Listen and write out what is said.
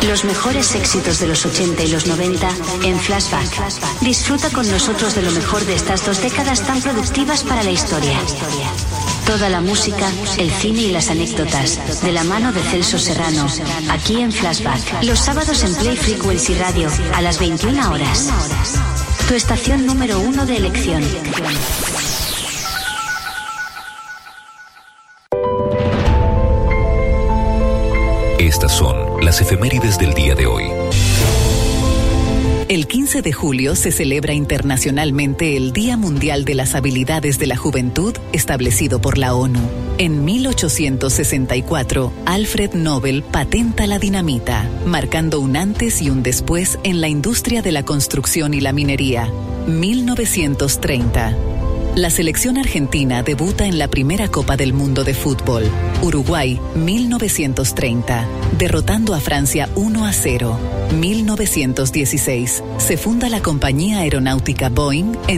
Los mejores éxitos de los 80 y los 90 en Flashback. Disfruta con nosotros de lo mejor de estas 2 décadas tan productivas para la historia. Toda la música, el cine y las anécdotas, de la mano de Celso Serrano, aquí en Flashback. Los sábados en Play Frequency Radio, a las 21 horas. Tu estación número 1 de elección. Estas son las efemérides del día de hoy. El 15 de julio se celebra internacionalmente el Día Mundial de las Habilidades de la Juventud, establecido por la ONU. En 1864, Alfred Nobel patenta la dinamita, marcando un antes y un después en la industria de la construcción y la minería. 1930. La selección argentina debuta en la primera Copa del Mundo de Fútbol. Uruguay, 1930, derrotando a Francia 1-0. 1916, se funda la compañía aeronáutica Boeing en